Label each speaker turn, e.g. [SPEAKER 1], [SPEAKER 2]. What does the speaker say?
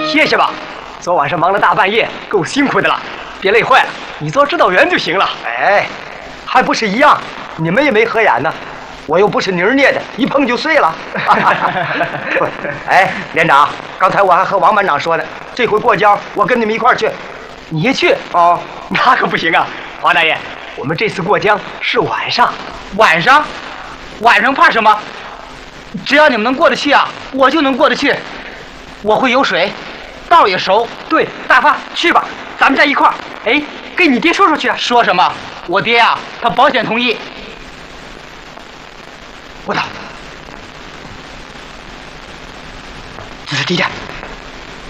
[SPEAKER 1] 歇歇吧。昨晚上忙了大半夜，够辛苦的了，别累坏了。你做指导员就行了。
[SPEAKER 2] 哎，还不是一样？你们也没合眼呢，我又不是泥儿捏的，一碰就碎了。哎，连长，刚才我还和王班长说呢，这回过江我跟你们一块儿去。
[SPEAKER 1] 你也去？
[SPEAKER 2] 哦，
[SPEAKER 1] 那可不行啊，黄大爷，我们这次过江是晚上。
[SPEAKER 3] 晚上？晚上怕什么？只要你们能过得去啊，我就能过得去。我会游水，道也熟。
[SPEAKER 1] 对，大发去吧，咱们在一块儿。哎，跟你爹说说去啊。
[SPEAKER 3] 说什么？我爹啊，他保险同意。
[SPEAKER 2] 我操！这是地点。